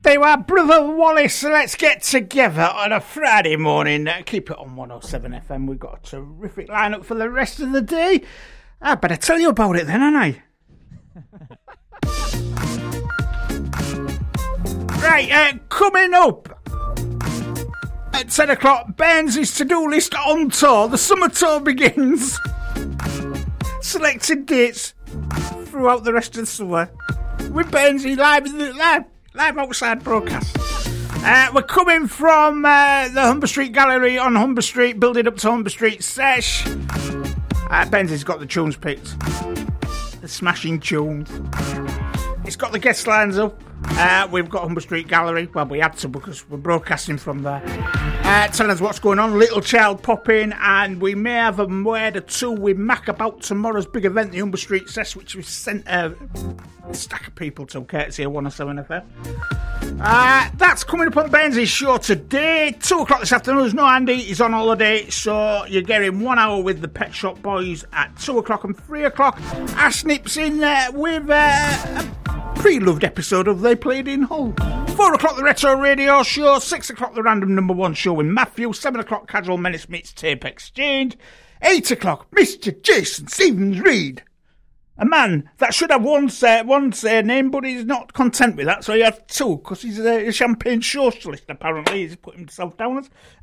There you are, Brother Wallace. Let's get together on a Friday morning. Keep it on 107 FM. We've got a terrific lineup for the rest of the day. I better tell you about it then, haven't I? Right, coming up at 10 o'clock, Burns' to-do list on tour. The summer tour begins. Selected dates throughout the rest of the summer. With Burns live outside broadcast. We're coming from the Humber Street Gallery on Humber Street, building up to Humber Street Sesh. Benzie's got the tunes picked. The smashing tunes. It's got the guest lines up. We've got Humber Street Gallery. Well, we had to because we're broadcasting from there. Telling us what's going on. Little Child pop in, and we may have a word or two with Mac about tomorrow's big event, the Humber Street Sesh, which we sent a stack of people to courtesy of 107 FM. That's coming up on Benzie's show today. 2 o'clock this afternoon. There's no Andy, he's on holiday, so you're getting 1 hour with the Pet Shop Boys at 2 o'clock and 3 o'clock. Ash Nips in with a pre-loved episode of They Played in Hull. 4 o'clock the Retro Radio Show. 6 o'clock the Random Number 1 Show with Matthew. 7 o'clock Casual Menace meets Tape Exchange. 8 o'clock Mr. Jason Stevens-Reid. A man that should have one name, but he's not content with that, so he has two, because he's a champagne socialist, apparently. He's put himself down as.